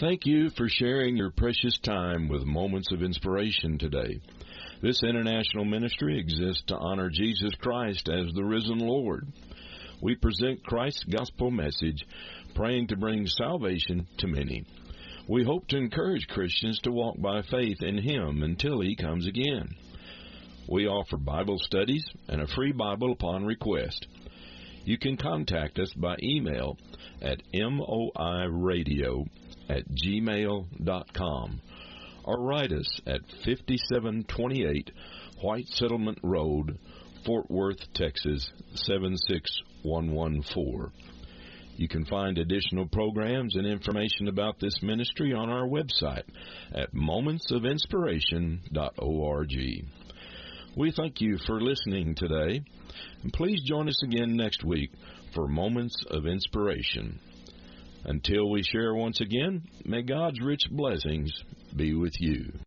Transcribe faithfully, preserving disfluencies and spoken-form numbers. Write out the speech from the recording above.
Thank you for sharing your precious time with Moments of Inspiration today. This international ministry exists to honor Jesus Christ as the risen Lord. We present Christ's gospel message, praying to bring salvation to many. We hope to encourage Christians to walk by faith in Him until He comes again. We offer Bible studies and a free Bible upon request. You can contact us by email at moiradio at gmail dot com or write us at fifty-seven twenty-eight White Settlement Road, Fort Worth, Texas seven six one one four. You can find additional programs and information about this ministry on our website at moments of inspiration dot org. We thank you for listening today, and please join us again next week for Moments of Inspiration. Until we share once again, may God's rich blessings be with you.